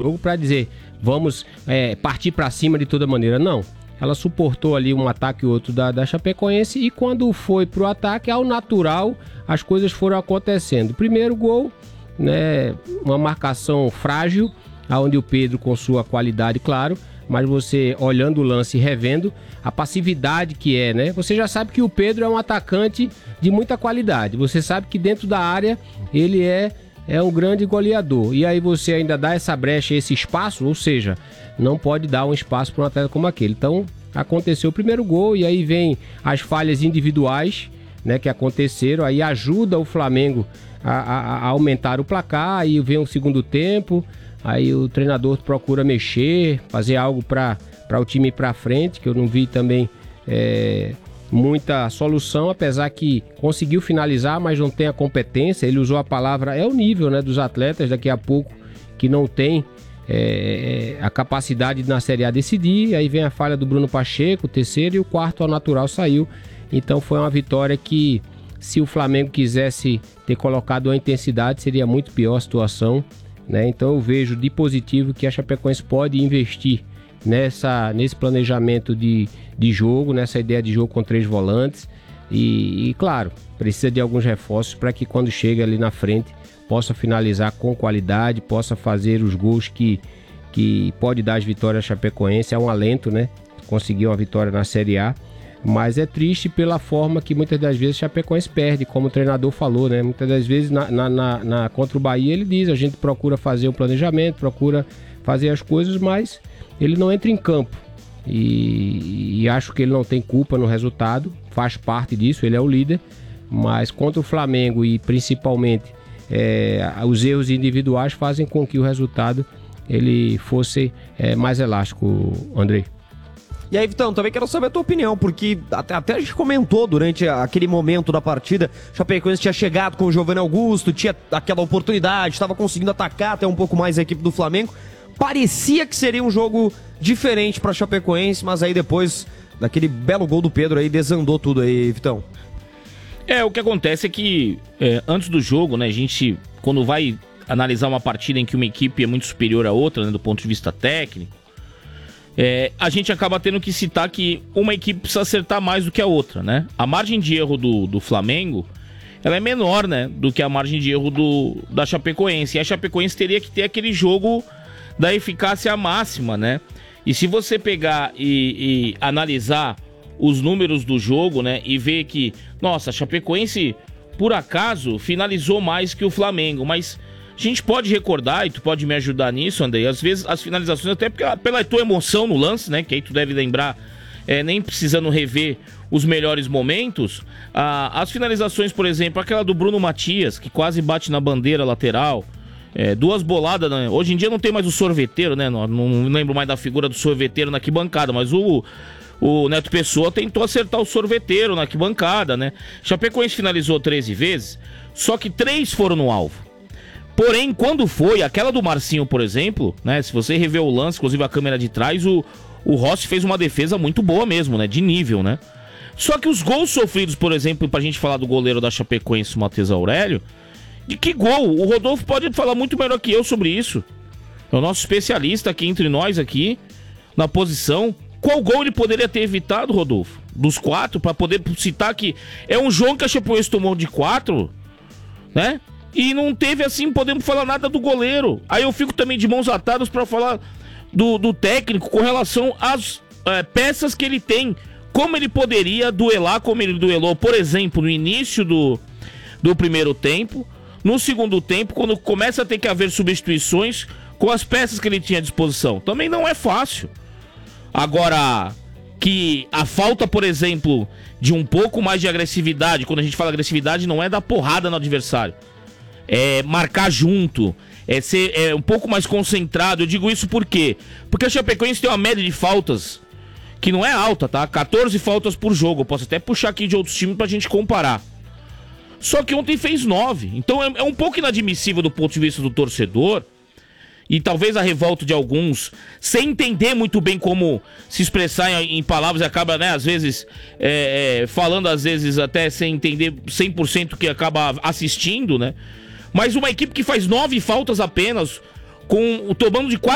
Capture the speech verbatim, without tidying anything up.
jogo para dizer, vamos é, partir para cima de toda maneira. Não. Ela suportou ali um ataque e outro da, da Chapecoense e quando foi pro ataque, ao natural, as coisas foram acontecendo. Primeiro gol, né, uma marcação frágil, onde o Pedro, com sua qualidade, claro, mas você olhando o lance e revendo, a passividade que é, né? Você já sabe que o Pedro é um atacante de muita qualidade. Você sabe que dentro da área ele é, é um grande goleador. E aí você ainda dá essa brecha, esse espaço, ou seja, não pode dar um espaço para um atleta como aquele. Então, aconteceu o primeiro gol e aí vem as falhas individuais, né, que aconteceram. Aí ajuda o Flamengo a, a, a aumentar o placar, aí vem o segundo tempo. Aí o treinador procura mexer, fazer algo para o time ir para frente, que eu não vi também é, muita solução, apesar que conseguiu finalizar, mas não tem a competência. Ele usou a palavra, é o nível, né, dos atletas daqui a pouco, que não tem é, a capacidade de na Série A decidir. Aí vem a falha do Bruno Pacheco, o terceiro, e o quarto ao natural saiu. Então foi uma vitória que, se o Flamengo quisesse ter colocado uma intensidade, seria muito pior a situação. Né? Então eu vejo de positivo que a Chapecoense pode investir nessa, nesse planejamento de, de jogo, nessa ideia de jogo com três volantes e, e claro, precisa de alguns reforços para que quando chega ali na frente possa finalizar com qualidade, possa fazer os gols que, que pode dar as vitórias à Chapecoense. É um alento, né? Conseguir uma vitória na Série A, mas é triste pela forma que muitas das vezes a Chapecoense perde, como o treinador falou, né? Muitas das vezes na, na, na, na, contra o Bahia ele diz, a gente procura fazer um planejamento, procura fazer as coisas, mas ele não entra em campo e, e acho que ele não tem culpa no resultado, faz parte disso, ele é o líder, mas contra o Flamengo e principalmente é, os erros individuais fazem com que o resultado ele fosse é, mais elástico, Andrei. E aí, Vitão, também quero saber a tua opinião, porque até, até a gente comentou durante aquele momento da partida, Chapecoense tinha chegado com o Giovanni Augusto, tinha aquela oportunidade, estava conseguindo atacar até um pouco mais a equipe do Flamengo. Parecia que seria um jogo diferente para Chapecoense, mas aí depois daquele belo gol do Pedro aí, desandou tudo aí, Vitão. É, o que acontece é que é, antes do jogo, né, a gente, quando vai analisar uma partida em que uma equipe é muito superior à outra, né, do ponto de vista técnico, É, a gente acaba tendo que citar que uma equipe precisa acertar mais do que a outra, né? A margem de erro do, do Flamengo, ela é menor, né? Do que a margem de erro do, da Chapecoense. E a Chapecoense teria que ter aquele jogo da eficácia máxima, né? E se você pegar e, e analisar os números do jogo, né? E ver que, nossa, a Chapecoense, por acaso, finalizou mais que o Flamengo, mas a gente pode recordar, e tu pode me ajudar nisso, Andrei, às vezes as finalizações, até porque, pela tua emoção no lance, né, que aí tu deve lembrar, é, nem precisando rever os melhores momentos, ah, as finalizações, por exemplo, aquela do Bruno Matias, que quase bate na bandeira lateral, é, duas boladas, né? Hoje em dia não tem mais o sorveteiro, né, não, não lembro mais da figura do sorveteiro na arquibancada, mas o... O Neto Pessoa tentou acertar o sorveteiro na arquibancada, né? Chapecoense finalizou treze vezes, só que três foram no alvo. Porém, quando foi, aquela do Marcinho, por exemplo, né? Se você rever o lance, inclusive a câmera de trás, o, o Rossi fez uma defesa muito boa mesmo, né? De nível, né? Só que os gols sofridos, por exemplo, pra gente falar do goleiro da Chapecoense, o Matheus Aurélio, de que gol? O Rodolfo pode falar muito melhor que eu sobre isso. É o nosso especialista aqui entre nós aqui, na posição. Qual gol ele poderia ter evitado, Rodolfo? Dos quatro, pra poder citar que é um jogo que a Chapecoense tomou de quatro, né? E não teve assim, podemos falar nada do goleiro. Aí eu fico também de mãos atadas pra falar do, do técnico com relação às é, peças que ele tem. Como ele poderia duelar como ele duelou, por exemplo, no início do, do primeiro tempo. No segundo tempo, quando começa a ter que haver substituições com as peças que ele tinha à disposição. Também não é fácil. Agora, que a falta, por exemplo, de um pouco mais de agressividade, quando a gente fala agressividade, não é dar porrada no adversário. É marcar junto, é ser é, um pouco mais concentrado. Eu digo isso por quê? Porque a Chapecoense tem uma média de faltas que não é alta, tá? quatorze faltas por jogo. Eu posso até puxar aqui de outros times pra gente comparar. Só que ontem fez nove. Então é, é um pouco inadmissível do ponto de vista do torcedor. E talvez a revolta de alguns, sem entender muito bem como se expressar em, em palavras, e acaba, né, às vezes, é, é, falando, às vezes, até sem entender cem por cento que acaba assistindo, né? Mas uma equipe que faz nove faltas apenas, com tomando de quatro